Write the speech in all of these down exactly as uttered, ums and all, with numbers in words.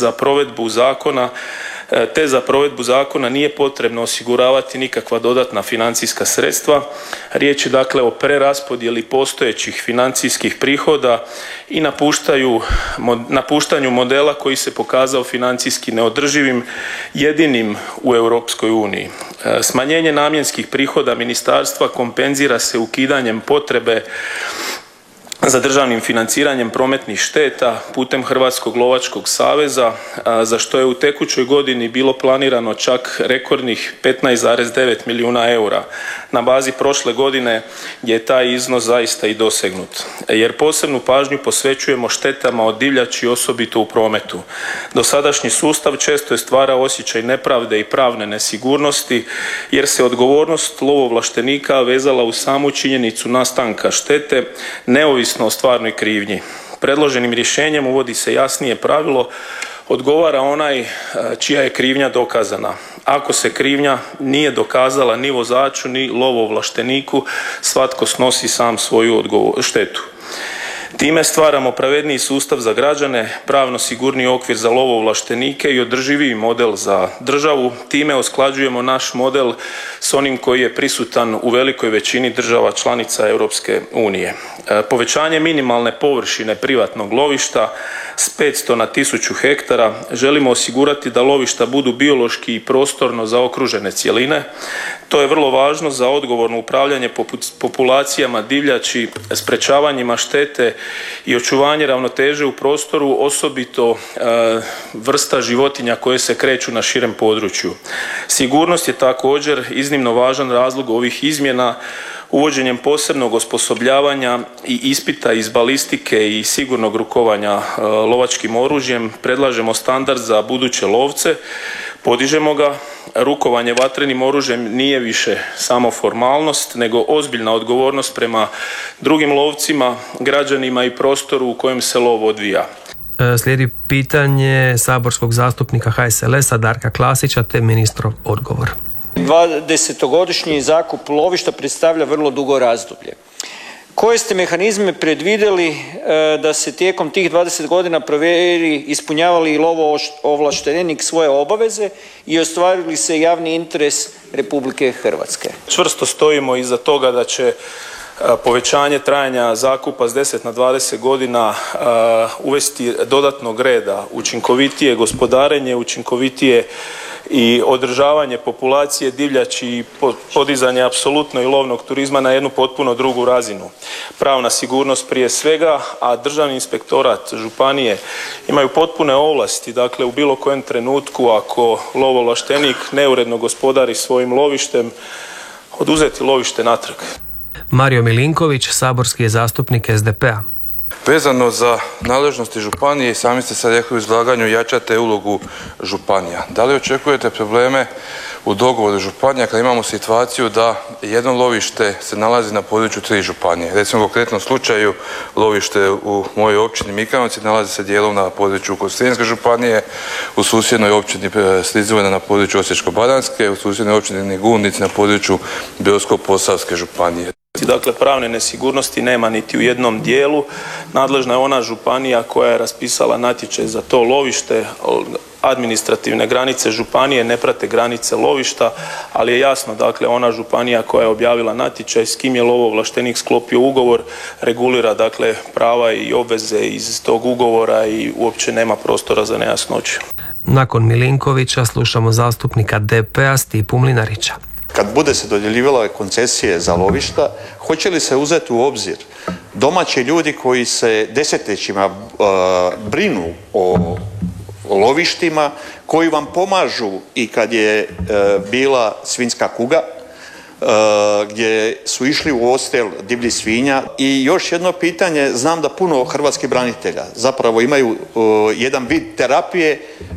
za provedbu zakona te za provedbu zakona nije potrebno osiguravati nikakva dodatna financijska sredstva. Riječ je dakle o preraspodjeli postojećih financijskih prihoda i napuštaju, napuštanju modela koji se pokazao financijski neodrživim, jedinim u Europskoj uniji. Smanjenje namjenskih prihoda ministarstva kompenzira se ukidanjem potrebe za državnim financiranjem prometnih šteta putem Hrvatskog lovačkog saveza, za što je u tekućoj godini bilo planirano čak rekordnih petnaest zarez devet milijuna eura na bazi prošle godine gdje je taj iznos zaista i dosegnut. Jer posebnu pažnju posvećujemo štetama od divljači, osobito u prometu. Dosadašnji sustav često je stvarao osjećaj nepravde i pravne nesigurnosti jer se odgovornost lovoovlaštenika vezala uz samu činjenicu nastanka štete, neovisno o stvarnoj krivnji. Predloženim rješenjem uvodi se jasnije pravilo: odgovara onaj čija je krivnja dokazana. Ako se krivnja nije dokazala ni vozaču ni lovoovlašteniku, svatko snosi sam svoju štetu. Time stvaramo pravedniji sustav za građane, pravno sigurniji okvir za lovoovlaštenike i održiviji model za državu. Time usklađujemo naš model s onim koji je prisutan u velikoj većini država članica Europske unije. Povećanje minimalne površine privatnog lovišta s petsto na tisuću hektara želimo osigurati da lovišta budu biološki i prostorno zaokružene cjeline. To je vrlo važno za odgovorno upravljanje populacijama divljači, sprečavanjima štete i očuvanje ravnoteže u prostoru, osobito e, vrsta životinja koje se kreću na širem području. Sigurnost je također iznimno važan razlog ovih izmjena. Uvođenjem posebnog osposobljavanja i ispita iz balistike i sigurnog rukovanja e, lovačkim oružjem predlažemo standard za buduće lovce, podižemo ga. Rukovanje vatrenim oružjem nije više samo formalnost, nego ozbiljna odgovornost prema drugim lovcima, građanima i prostoru u kojem se lov odvija. Slijedi pitanje saborskog zastupnika H S L S-a Darka Klasića te ministrov odgovor. dvadesetogodišnji zakup lovišta predstavlja vrlo dugo razdoblje. Koje ste mehanizme predvidjeli da se tijekom tih dvadeset godina provjeri ispunjava li lovoovlaštenik svoje obaveze i ostvari li se javni interes Republike Hrvatske? Čvrsto stojimo iza toga da će povećanje trajanja zakupa s deset na dvadeset godina uvesti dodatnog reda, učinkovitije gospodarenje, učinkovitije i održavanje populacije divljači i podizanje apsolutno i lovnog turizma na jednu potpuno drugu razinu. Pravna sigurnost prije svega, a državni inspektorat, županije imaju potpune ovlasti, dakle u bilo kojem trenutku ako lovoovlaštenik neuredno gospodari svojim lovištem, oduzeti lovište natrag. Mario Milinković, saborski je zastupnik S D P-a. Vezano za nadležnosti županije, sami ste sad rekli u izlaganju, jačate ulogu županija. Da li očekujete probleme u dogovoru županija kad imamo situaciju da jedno lovište se nalazi na području tri županije? Recimo u konkretnom slučaju lovište u mojoj općini Mikanovci nalazi se dijelom na području Kostreške županije, u susjednoj općini Strizivojna na području Osječko-baranjske, u susjednoj općini Gundnici na području Brodsko-posavske županije. Dakle, pravne nesigurnosti nema niti u jednom dijelu. Nadležna je ona županija koja je raspisala natječaj za to lovište. Administrativne granice županije ne prate granice lovišta, ali je jasno, dakle, ona županija koja je objavila natječaj s kim je lovoovlaštenik sklopio ugovor, regulira, dakle, prava i obveze iz tog ugovora i uopće nema prostora za nejasnoću. Nakon Milinkovića slušamo zastupnika D P-a Stipu Mlinarića. Kad bude se dodjeljivale koncesije za lovišta, hoće li se uzeti u obzir domaći ljudi koji se desetljećima uh, brinu o lovištima, koji vam pomažu i kad je uh, bila svinjska kuga, uh, gdje su išli u odstrel divljih svinja. I još jedno pitanje, znam da puno hrvatskih branitelja zapravo imaju uh, jedan vid terapije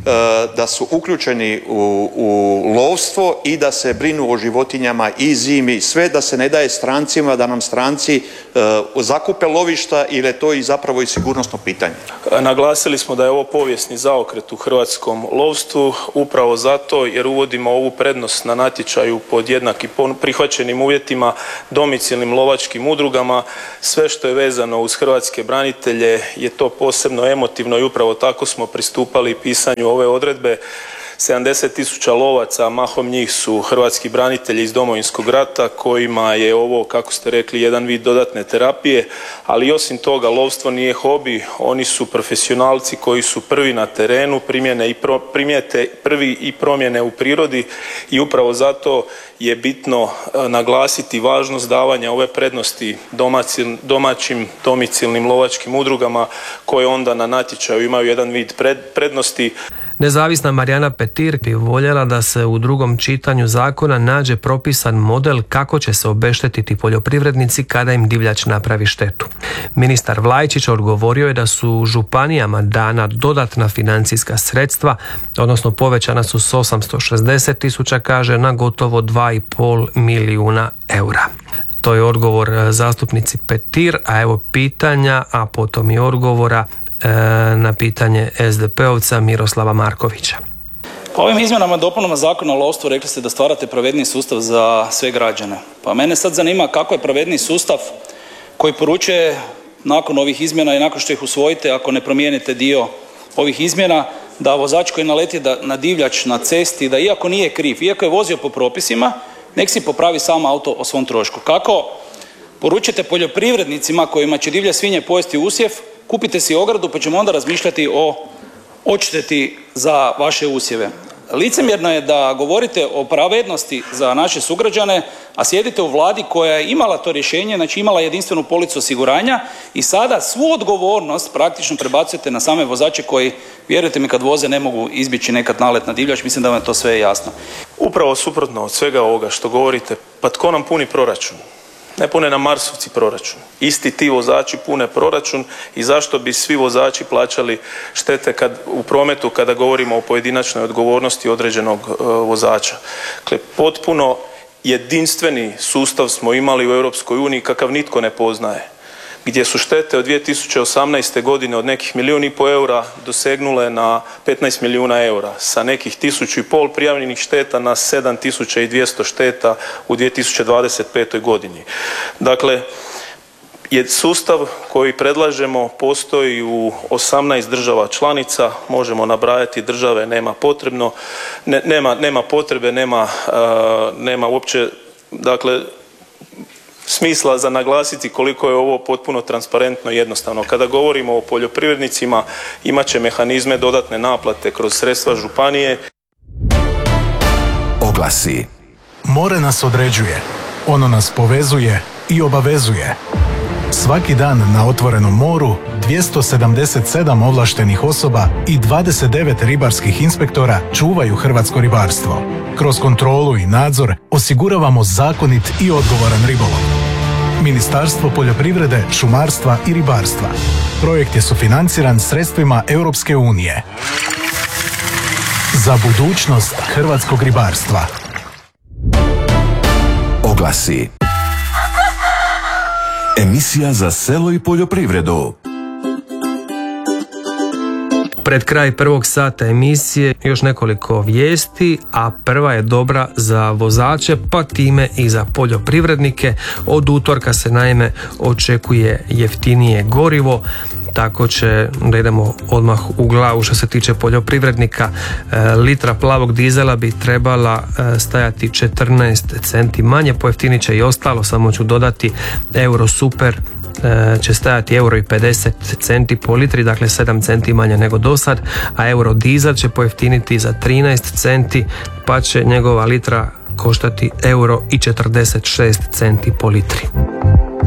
da su uključeni u, u lovstvo i da se brinu o životinjama i zimi, sve da se ne daje strancima, da nam stranci uh, zakupe lovišta, ili je to i zapravo i sigurnosno pitanje? Naglasili smo da je ovo povijesni zaokret u hrvatskom lovstvu, upravo zato jer uvodimo ovu prednost na natječaju pod jednakim prihvaćenim uvjetima domicilnim lovačkim udrugama. Sve što je vezano uz hrvatske branitelje je to posebno emotivno i upravo tako smo pristupali pisanju ove odredbe. sedamdeset tisuća lovaca, mahom njih su hrvatski branitelji iz Domovinskog rata kojima je ovo, kako ste rekli, jedan vid dodatne terapije, ali osim toga lovstvo nije hobi, oni su profesionalci koji su prvi na terenu, primjene i pro, primijete prvi i promjene u prirodi i upravo zato je bitno naglasiti važnost davanja ove prednosti domaćim, domaćim domicilnim lovačkim udrugama koje onda na natječaju imaju jedan vid pred, prednosti. Nezavisna Marijana Petir bi voljela da se u drugom čitanju zakona nađe propisan model kako će se obeštetiti poljoprivrednici kada im divljač napravi štetu. Ministar Vlajčić odgovorio je da su županijama dana dodatna financijska sredstva, odnosno povećana su s osamsto šezdeset tisuća, kaže, na gotovo dva i pol milijuna eura. To je odgovor zastupnici Petir, a evo pitanja, a potom i odgovora na pitanje es de pe ovca Miroslava Markovića. Pa ovim izmjenama i dopunama Zakona o lovstvu rekli ste da stvarate pravedniji sustav za sve građane. Pa mene sad zanima kako je pravedniji sustav koji poručuje nakon ovih izmjena i nakon što ih usvojite, ako ne promijenite dio ovih izmjena, da vozač koji naleti na divljač na cesti, da iako nije kriv, iako je vozio po propisima, nek si popravi sam auto o svom trošku. Kako poručite poljoprivrednicima kojima će divlje svinje pojesti usjev, kupite si ogradu pa ćemo onda razmišljati o odšteti za vaše usjeve. Licemjerno je da govorite o pravednosti za naše sugrađane, a sjedite u vladi koja je imala to rješenje, znači imala jedinstvenu policu osiguranja i sada svu odgovornost praktično prebacujete na same vozače koji, vjerujte mi, kad voze ne mogu izbjeći nekad nalet na divljač. Mislim da vam je to sve jasno. Upravo suprotno od svega ovoga što govorite, pa tko nam puni proračun? Ne pune nam Marsovci proračun. Isti ti vozači pune proračun i zašto bi svi vozači plaćali štete kad, u prometu kada govorimo o pojedinačnoj odgovornosti određenog e, vozača. Dakle, potpuno jedinstveni sustav smo imali u Europskoj uniji kakav nitko ne poznaje, gdje su štete od dvije tisuće osamnaeste. godine od nekih milijun i pol eura dosegnule na petnaest milijuna eura, sa nekih tisuću i pol prijavljenih šteta na sedam tisuća i dvjesto šteta u dvije tisuće dvadeset petoj. godini. Dakle, je sustav koji predlažemo postoji u osamnaest država članica, možemo nabrajati države, nema potrebno, ne, nema, nema potrebe, nema, uh, nema uopće, dakle, smisla za naglasiti koliko je ovo potpuno transparentno i jednostavno. Kada govorimo o poljoprivrednicima, imat će mehanizme dodatne naplate kroz sredstva županije. Oglasi. More nas određuje, ono nas povezuje i obavezuje. Svaki dan na otvorenom moru dvjesto sedamdeset sedam ovlaštenih osoba i dvadeset devet ribarskih inspektora čuvaju hrvatsko ribarstvo. Kroz kontrolu i nadzor osiguravamo zakonit i odgovoran ribolov. Ministarstvo poljoprivrede, šumarstva i ribarstva. Projekt je sufinanciran sredstvima Europske unije. Za budućnost hrvatskog ribarstva. Oglasi. Emisija za selo i poljoprivredu. Pred kraj prvog sata emisije još nekoliko vijesti, a prva je dobra za vozače, pa time i za poljoprivrednike. Od utorka se naime očekuje jeftinije gorivo, tako će, da idemo odmah u glavu što se tiče poljoprivrednika, litra plavog dizela bi trebala stajati četrnaest centi manje, pojeftinit će i ostalo, samo ću dodati Euro Super će stajati euro i pedeset centi po litri, dakle sedam centi manje nego do sad, a euro dizel će pojeftiniti za trinaest centi, pa će njegova litra koštati euro i četrdeset šest centi po litri.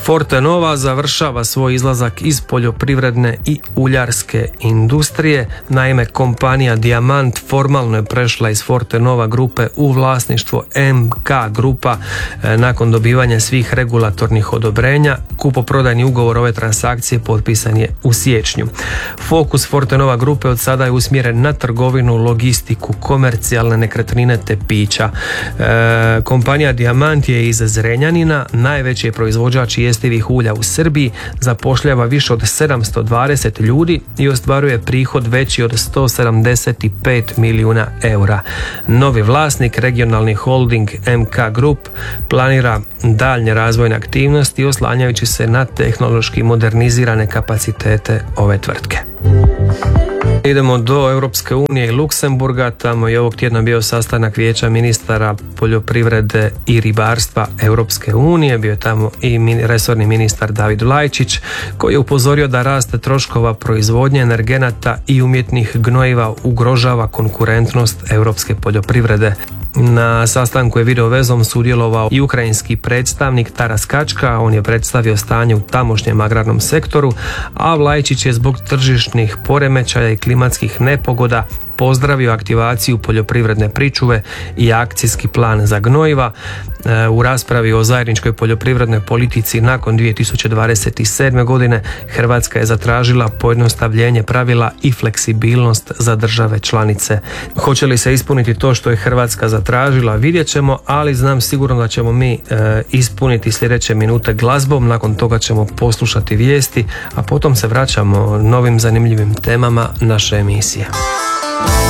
Fortenova završava svoj izlazak iz poljoprivredne i uljarske industrije. Naime, kompanija Diamant formalno je prešla iz Fortenova grupe u vlasništvo M K Grupa nakon dobivanja svih regulatornih odobrenja. Kupoprodajni ugovor ove transakcije potpisan je u siječnju. Fokus Fortenova grupe od sada je usmjeren na trgovinu, logistiku, komercijalne nekretnine te pića. E, kompanija Diamant je iz Zrenjanina, najveći je proizvođač jestivih ulja u Srbiji, zapošljava više od sedamsto dvadeset ljudi i ostvaruje prihod veći od sto sedamdeset pet milijuna eura. Novi vlasnik, regionalni holding M K Group, planira daljnje razvojne aktivnosti oslanjajući se na tehnološki modernizirane kapacitete ove tvrtke. Idemo do Europske unije i Luksemburga, tamo je ovog tjedna bio sastanak vijeća ministara poljoprivrede i ribarstva Europske unije, bio je tamo i resorni ministar David Lajčić koji je upozorio da rast troškova proizvodnje energenata i umjetnih gnojiva ugrožava konkurentnost europske poljoprivrede. Na sastanku je video vezom sudjelovao i ukrajinski predstavnik Taras Kačka, on je predstavio stanje u tamošnjem agrarnom sektoru, a Vlajčić je zbog tržišnih poremećaja i klimatskih nepogoda pozdravio aktivaciju poljoprivredne pričuve i akcijski plan za gnojiva. U raspravi o zajedničkoj poljoprivrednoj politici nakon dvije tisuće dvadeset sedme. godine Hrvatska je zatražila pojednostavljenje pravila i fleksibilnost za države članice. Hoće li se ispuniti to što je Hrvatska zatražila, vidjet ćemo, ali znam sigurno da ćemo mi e, ispuniti sljedeće minute glazbom, nakon toga ćemo poslušati vijesti, a potom se vraćamo novim zanimljivim temama naše emisije.